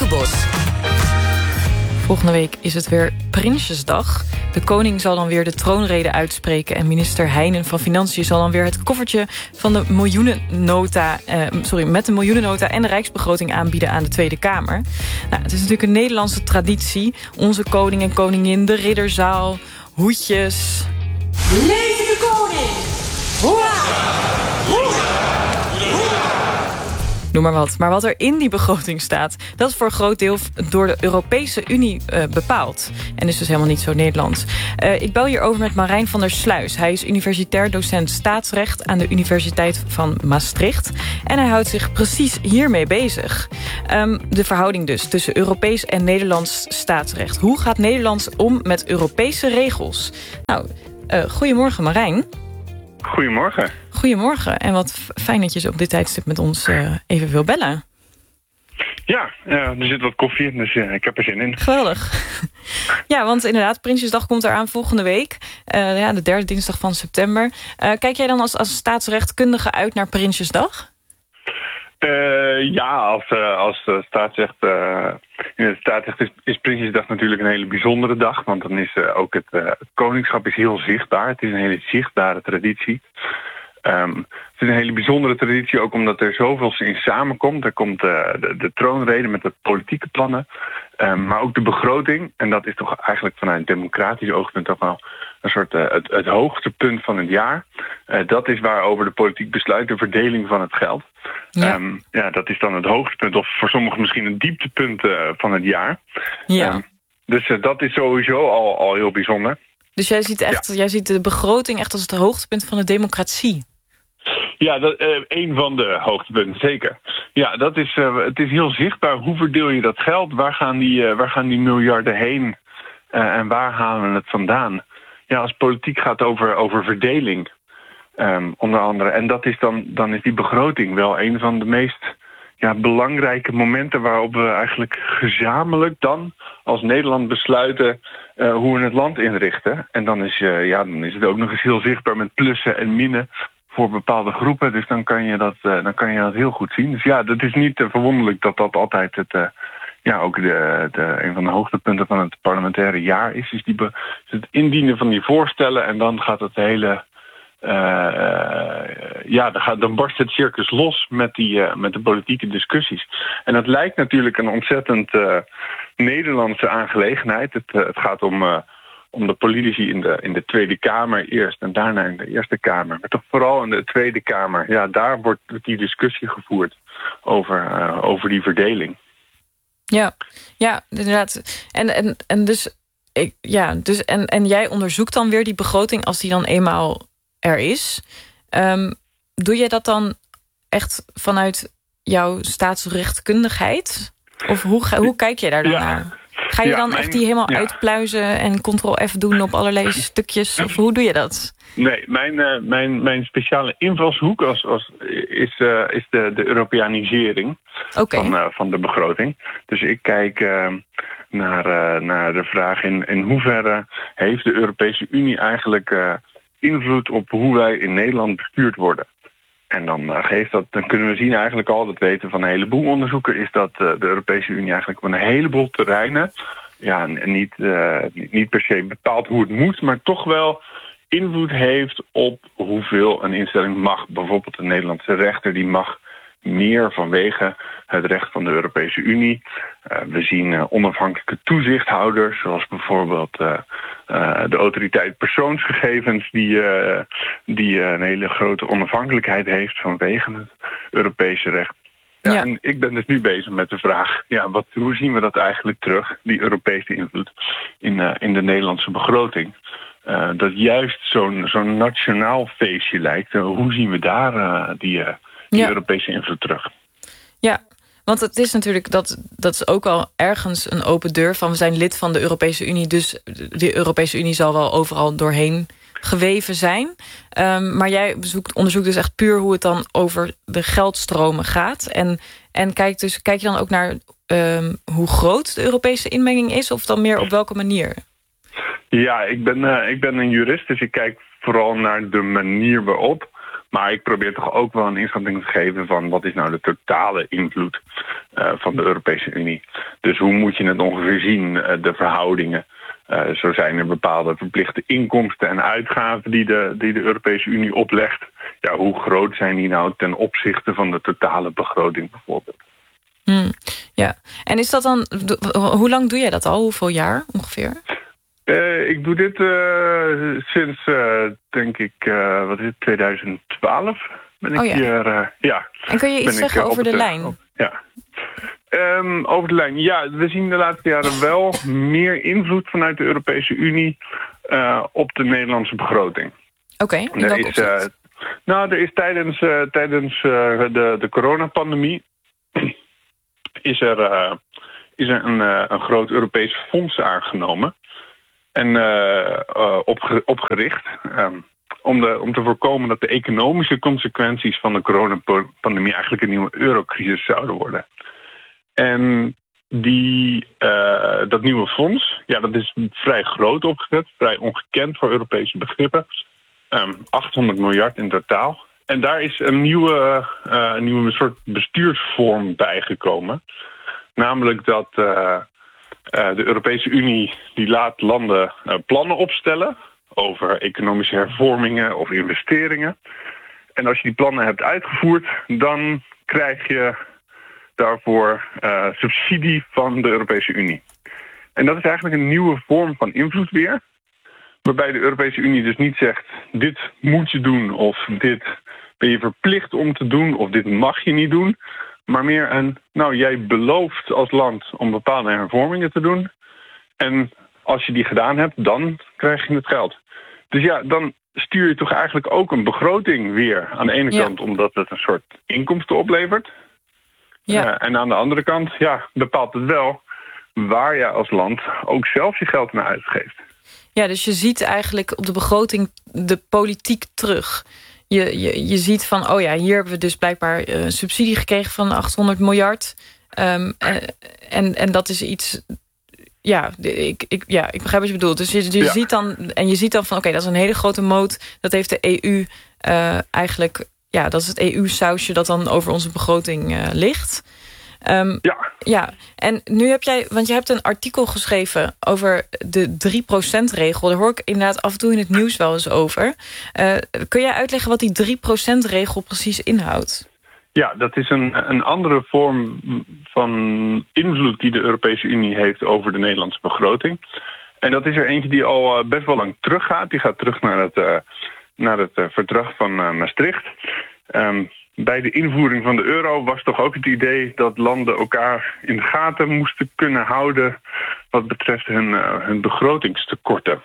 Stellenbosch. Volgende week is het weer Prinsjesdag. De koning zal dan weer de troonrede uitspreken... en minister Heijnen van Financiën zal dan weer het koffertje van de met de miljoenennota en de rijksbegroting aanbieden aan de Tweede Kamer. Nou, het is natuurlijk een Nederlandse traditie. Onze koning en koningin, de ridderzaal, hoedjes. Leven de koning! Hoera! Noem maar wat. Maar wat er in die begroting staat... dat is voor een groot deel door de Europese Unie bepaald. En is dus helemaal niet zo Nederlands. Ik bel hierover met Marijn van der Sluis. Hij is universitair docent staatsrecht... aan de Universiteit van Maastricht. En hij houdt zich precies hiermee bezig. De verhouding dus tussen Europees en Nederlands staatsrecht. Hoe gaat Nederland om met Europese regels? Nou, goedemorgen Marijn. Goedemorgen. Goedemorgen. En wat fijn dat je zo op dit tijdstip met ons even wil bellen. Ja, er zit wat koffie in, dus ik heb er zin in. Geweldig. Ja, want inderdaad, Prinsjesdag komt eraan volgende week. De derde dinsdag van september. Kijk jij dan als staatsrechtkundige uit naar Prinsjesdag? Als staatsrecht... in het staatsrecht is Prinsjesdag natuurlijk een hele bijzondere dag. Want dan is ook het koningschap is heel zichtbaar. Het is een hele zichtbare traditie. Het is een hele bijzondere traditie ook omdat er zoveel in samenkomt. Er komt de troonrede met de politieke plannen. Maar ook de begroting. En dat is toch eigenlijk vanuit een democratisch oogpunt toch wel een soort het hoogste punt van het jaar. Dat is waarover de politiek besluit, de verdeling van het geld. Ja. Dat is dan het hoogtepunt, of voor sommigen misschien een dieptepunt van het jaar. Ja. Dus dat is sowieso al heel bijzonder. Dus jij ziet de begroting echt als het hoogtepunt van de democratie. Ja, een van de hoogtepunten, zeker. Ja, het is heel zichtbaar. Hoe verdeel je dat geld? Waar gaan die miljarden heen? En waar halen we het vandaan? Ja, als politiek gaat over verdeling, onder andere. En dat is dan is die begroting wel een van de meest belangrijke momenten waarop we eigenlijk gezamenlijk dan als Nederland besluiten hoe we het land inrichten. En dan is het ook nog eens heel zichtbaar met plussen en minnen voor bepaalde groepen. Dus dan kan je dat heel goed zien. Dus ja, dat is niet verwonderlijk dat altijd ook een van de hoogtepunten van het parlementaire jaar is. Is het indienen van die voorstellen en dan gaat het hele... dan barst het circus los met de politieke discussies. En dat lijkt natuurlijk een ontzettend Nederlandse aangelegenheid. Het gaat om de politici in de Tweede Kamer eerst en daarna in de Eerste Kamer. Maar toch vooral in de Tweede Kamer. Ja, daar wordt die discussie gevoerd over die verdeling. Ja, inderdaad. En jij onderzoekt dan weer die begroting als die dan eenmaal er is. Doe je dat dan echt vanuit jouw staatsrechtkundigheid? Of hoe kijk je daar dan naar? Ga je dan echt die helemaal uitpluizen en Ctrl-F doen op allerlei stukjes? Of hoe doe je dat? Nee, mijn speciale invalshoek is de Europeanisering van de begroting. Dus ik kijk naar de vraag in hoeverre heeft de Europese Unie eigenlijk invloed op hoe wij in Nederland bestuurd worden. En dan kunnen we zien eigenlijk al, dat weten van een heleboel onderzoeken, is dat de Europese Unie eigenlijk op een heleboel terreinen, niet per se bepaalt hoe het moet, maar toch wel invloed heeft op hoeveel een instelling mag. Bijvoorbeeld de Nederlandse rechter, die mag meer vanwege het recht van de Europese Unie. We zien onafhankelijke toezichthouders, zoals bijvoorbeeld de autoriteit persoonsgegevens, die een hele grote onafhankelijkheid heeft vanwege het Europese recht. Ja. En ik ben dus nu bezig met de vraag, hoe zien we dat eigenlijk terug, die Europese invloed, in de Nederlandse begroting? Dat juist zo'n nationaal feestje lijkt. Hoe zien we daar die Europese invloed terug? Ja, want het is natuurlijk, dat is ook al ergens een open deur van we zijn lid van de Europese Unie, dus de Europese Unie zal wel overal doorheen geweven zijn. Maar jij onderzoekt dus echt puur hoe het dan over de geldstromen gaat. En kijk je dan ook naar hoe groot de Europese inmenging is, of dan meer op welke manier? Ja, ik ben een jurist, dus ik kijk vooral naar de manier waarop. Maar ik probeer toch ook wel een inschatting te geven van wat is nou de totale invloed van de Europese Unie. Dus hoe moet je het ongeveer zien, de verhoudingen. Zo zijn er bepaalde verplichte inkomsten en uitgaven die de Europese Unie oplegt. Ja, hoe groot zijn die nou ten opzichte van de totale begroting bijvoorbeeld? Ja, en is dat dan, hoe lang doe jij dat al? Hoeveel jaar ongeveer? Ik doe dit sinds, denk ik, 2012 ben ik hier. Ja. En kun je iets zeggen over de lijn? Over de lijn. Ja, we zien de laatste jaren wel meer invloed vanuit de Europese Unie op de Nederlandse begroting. Oké, in welk opzicht? Er is tijdens de coronapandemie is er een groot Europees fonds aangenomen en opgericht om te voorkomen dat de economische consequenties van de coronapandemie eigenlijk een nieuwe eurocrisis zouden worden. En dat nieuwe fonds, dat is vrij groot opgezet, vrij ongekend voor Europese begrippen. 800 miljard in totaal. En daar is een nieuwe soort bestuursvorm bijgekomen. Namelijk dat de Europese Unie die laat landen plannen opstellen over economische hervormingen of investeringen. En als je die plannen hebt uitgevoerd, dan krijg je daarvoor subsidie van de Europese Unie. En dat is eigenlijk een nieuwe vorm van invloed weer. Waarbij de Europese Unie dus niet zegt, dit moet je doen of dit ben je verplicht om te doen of dit mag je niet doen. Maar meer jij belooft als land om bepaalde hervormingen te doen. En als je die gedaan hebt, dan krijg je het geld. Dus ja, dan stuur je toch eigenlijk ook een begroting weer. Aan de ene kant omdat het een soort inkomsten oplevert. Ja. En aan de andere kant, bepaalt het wel waar je als land ook zelf je geld naar uitgeeft. Ja, dus je ziet eigenlijk op de begroting de politiek terug. Je ziet van, hier hebben we dus blijkbaar subsidie gekregen van 800 miljard. En dat is iets. Ik begrijp wat je bedoelt. Dus je ziet dan van, oké, dat is een hele grote moot. Dat heeft de EU eigenlijk. Ja, dat is het EU-sausje dat dan over onze begroting ligt. Ja, en nu heb jij, want je hebt een artikel geschreven over de 3%-regel. Daar hoor ik inderdaad af en toe in het nieuws wel eens over. Kun jij uitleggen wat die 3%-regel precies inhoudt? Ja, dat is een andere vorm van invloed die de Europese Unie heeft over de Nederlandse begroting. En dat is er eentje die al best wel lang teruggaat. Die gaat terug naar het verdrag van Maastricht. Bij de invoering van de euro was toch ook het idee dat landen elkaar in de gaten moesten kunnen houden wat betreft hun begrotingstekorten.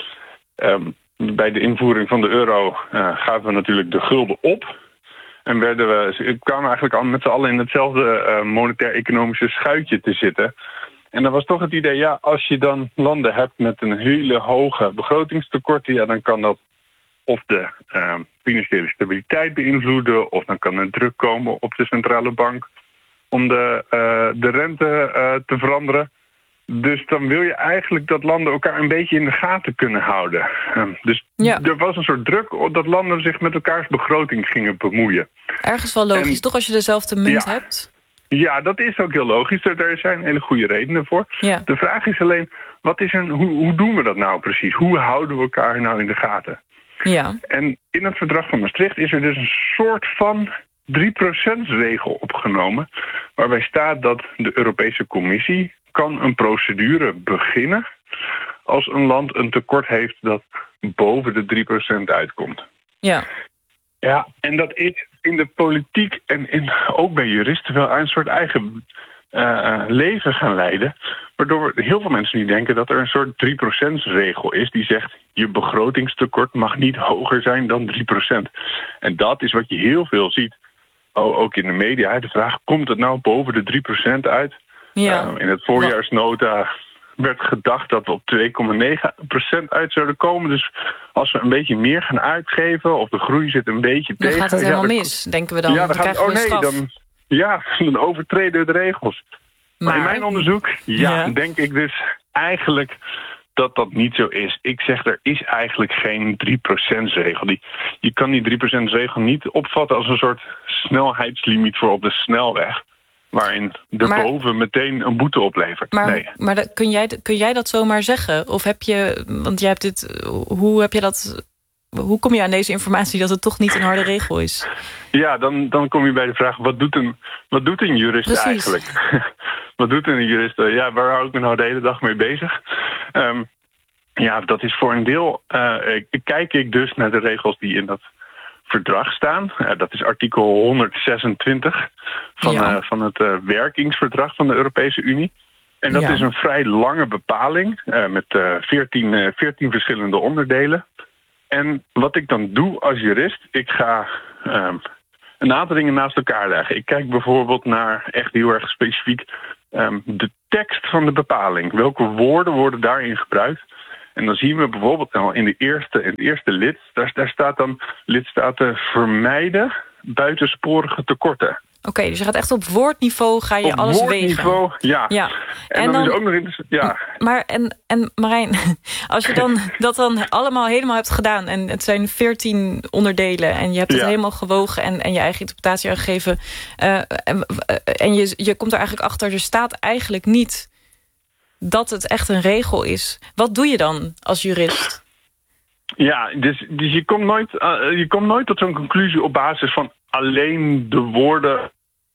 Bij de invoering van de euro gaven we natuurlijk de gulden op. En kwamen eigenlijk al met z'n allen in hetzelfde monetair-economische schuitje te zitten. En dan was toch het idee, als je dan landen hebt met een hele hoge begrotingstekorten, dan kan dat of de financiële stabiliteit beïnvloeden, of dan kan er druk komen op de centrale bank om de rente te veranderen. Dus dan wil je eigenlijk dat landen elkaar een beetje in de gaten kunnen houden. Er was een soort druk dat landen zich met elkaars begroting gingen bemoeien. Ergens wel logisch, toch, als je dezelfde munt hebt? Ja, dat is ook heel logisch. Daar zijn hele goede redenen voor. Ja. De vraag is alleen, hoe doen we dat nou precies? Hoe houden we elkaar nou in de gaten? Ja. En in het verdrag van Maastricht is er dus een soort van 3%-regel opgenomen, waarbij staat dat de Europese Commissie kan een procedure beginnen als een land een tekort heeft dat boven de 3% uitkomt. Ja. Ja, en dat is in de politiek en ook bij juristen wel een soort eigen leven gaan leiden, waardoor heel veel mensen niet denken dat er een soort 3%-regel is die zegt je begrotingstekort mag niet hoger zijn dan 3%. En dat is wat je heel veel ziet, ook in de media. De vraag, komt het nou boven de 3% uit? Ja. In het voorjaarsnota werd gedacht dat we op 2,9% uit zouden komen. Dus als we een beetje meer gaan uitgeven of de groei zit een beetje tegen, dan gaat het helemaal mis, denken we dan. Ja, dan overtreden we de regels. Maar in mijn onderzoek denk ik dus eigenlijk dat niet zo is. Ik zeg, er is eigenlijk geen 3%-regel. Je kan die 3%-regel niet opvatten als een soort snelheidslimiet voor op de snelweg, waarin erboven meteen een boete oplevert. Maar kun jij dat zomaar zeggen? Of heb je, want jij hebt dit, hoe kom je aan deze informatie dat het toch niet een harde regel is? Ja, dan kom je bij de vraag, wat doet een jurist Precies. eigenlijk? Wat doet een jurist? Ja, waar hou ik me nou de hele dag mee bezig? Ja, dat is voor een deel, kijk ik dus naar de regels die in dat verdrag staan. Dat is artikel 126 van het werkingsverdrag van de Europese Unie. En dat is een vrij lange bepaling met 14 verschillende onderdelen. En wat ik dan doe als jurist, ik ga een aantal dingen naast elkaar leggen. Ik kijk bijvoorbeeld naar, echt heel erg specifiek, de tekst van de bepaling. Welke woorden worden daarin gebruikt? En dan zien we bijvoorbeeld in het eerste lid, daar staat dan lidstaten vermijden buitensporige tekorten. Oké, dus je gaat echt op woordniveau alles wegen. Op woordniveau, ja. En dan is ook nog interessant. Maar Marijn, als je dat dan allemaal helemaal hebt gedaan, en het zijn 14 onderdelen en je hebt het helemaal gewogen en je eigen interpretatie aangegeven, en je komt er eigenlijk achter, er staat eigenlijk niet dat het echt een regel is. Wat doe je dan als jurist? Ja, dus je komt nooit tot zo'n conclusie op basis van alleen de woorden,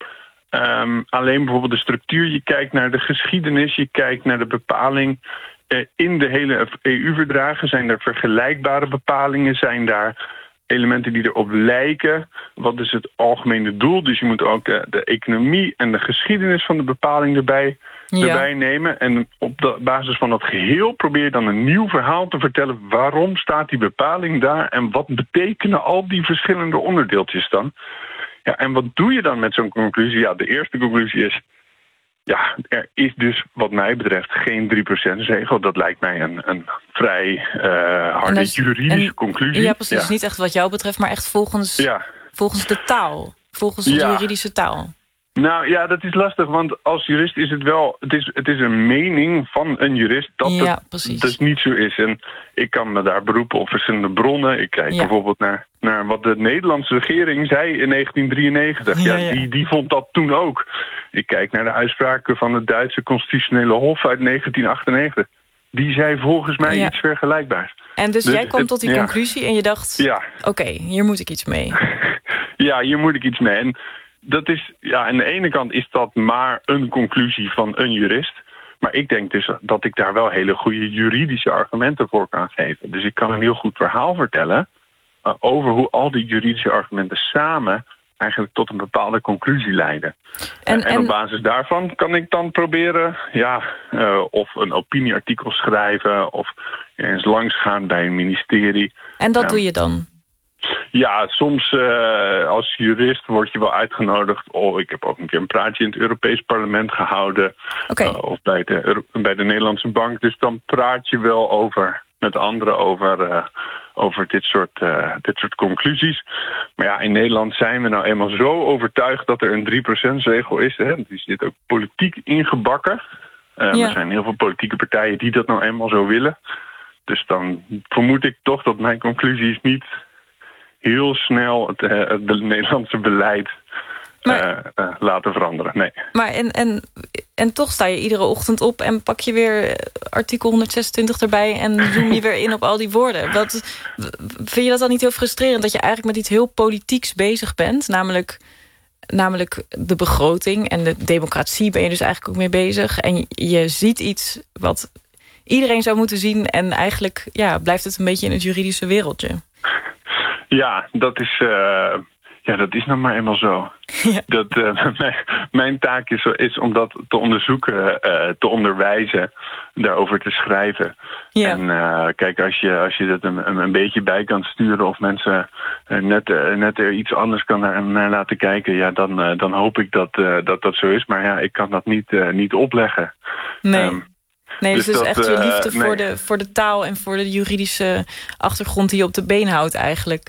alleen bijvoorbeeld de structuur. Je kijkt naar de geschiedenis, je kijkt naar de bepaling. In de hele EU-verdragen zijn er vergelijkbare bepalingen, zijn daar elementen die erop lijken. Wat is het algemene doel? Dus je moet ook de economie en de geschiedenis van de bepaling erbij nemen. En op de basis van dat geheel probeer je dan een nieuw verhaal te vertellen. Waarom staat die bepaling daar? En wat betekenen al die verschillende onderdeeltjes dan? Ja, en wat doe je dan met zo'n conclusie? Ja, de eerste conclusie is, ja, er is dus wat mij betreft geen 3%-regel. Dat lijkt mij een vrij harde juridische conclusie. Ja, precies. Ja. Niet echt wat jou betreft, maar echt volgens de taal. Volgens de juridische taal. Nou ja, dat is lastig, want als jurist is het wel, het is een mening van een jurist dat het niet zo is. En ik kan me daar beroepen op verschillende bronnen. Ik kijk bijvoorbeeld naar wat de Nederlandse regering zei in 1993. Die vond dat toen ook. Ik kijk naar de uitspraken van het Duitse Constitutionele Hof uit 1998. Die zei volgens mij iets vergelijkbaars. En dus jij kwam tot die conclusie en je dacht, oké, hier moet ik iets mee. Ja, hier moet ik iets mee. En dat is, aan de ene kant is dat maar een conclusie van een jurist. Maar ik denk dus dat ik daar wel hele goede juridische argumenten voor kan geven. Dus ik kan een heel goed verhaal vertellen over hoe al die juridische argumenten samen eigenlijk tot een bepaalde conclusie leiden. En op basis daarvan kan ik dan proberen of een opinieartikel schrijven of eens langsgaan bij een ministerie. En dat doe je dan? Ja, soms als jurist word je wel uitgenodigd. Ik heb ook een keer een praatje in het Europees Parlement gehouden. Of bij de Nederlandse Bank. Dus dan praat je wel met anderen over dit soort conclusies. Maar ja, in Nederland zijn we nou eenmaal zo overtuigd dat er een 3%-regel is. Hè? Die zit ook politiek ingebakken. Er zijn heel veel politieke partijen die dat nou eenmaal zo willen. Dus dan vermoed ik toch dat mijn conclusies niet heel snel het Nederlandse beleid laten veranderen. Nee. Maar en toch sta je iedere ochtend op en pak je weer artikel 126 erbij en zoom je weer in op al die woorden. Vind je dat dan niet heel frustrerend dat je eigenlijk met iets heel politieks bezig bent? Namelijk de begroting en de democratie ben je dus eigenlijk ook mee bezig. En je ziet iets wat iedereen zou moeten zien en eigenlijk blijft het een beetje in het juridische wereldje. Ja, dat is nou maar eenmaal zo. Ja. Mijn taak is om dat te onderzoeken, te onderwijzen, daarover te schrijven. Ja. En kijk, als je dat een beetje bij kan sturen of mensen net er iets anders kan naar laten kijken, dan hoop ik dat zo is. Maar ik kan dat niet opleggen. Nee. Nee, dus het is echt je liefde voor de taal en voor de juridische achtergrond die je op de been houdt eigenlijk.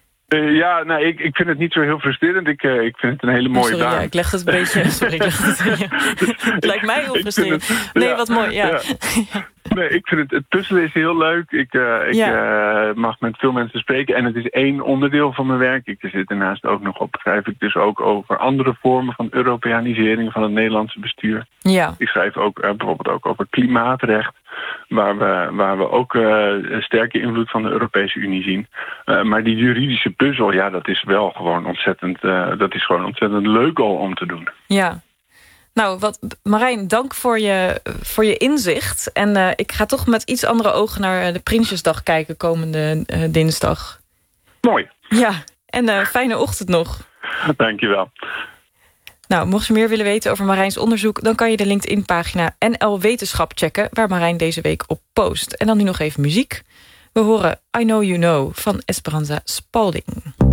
Ik vind het niet zo heel frustrerend. Ik vind het een hele mooie baan. Ja, ik leg het een beetje... Sorry, het lijkt mij heel frustrerend. Wat mooi, Nee, ik vind het puzzelen is heel leuk. Ik mag met veel mensen spreken en het is één onderdeel van mijn werk. Ik zit daarnaast ook nog op, schrijf ik dus ook over andere vormen van Europeanisering van het Nederlandse bestuur. Ja. Ik schrijf ook bijvoorbeeld ook over klimaatrecht, waar we ook een sterke invloed van de Europese Unie zien. Maar die juridische puzzel, ja, dat is wel gewoon ontzettend, leuk al om te doen. Ja. Nou, Marijn, dank voor je inzicht. En ik ga toch met iets andere ogen naar de Prinsjesdag kijken komende dinsdag. Mooi. Ja, en fijne ochtend nog. Dankjewel. Nou, mocht je meer willen weten over Marijns onderzoek, dan kan je de LinkedIn-pagina NL Wetenschap checken, waar Marijn deze week op post. En dan nu nog even muziek. We horen I Know You Know van Esperanza Spalding.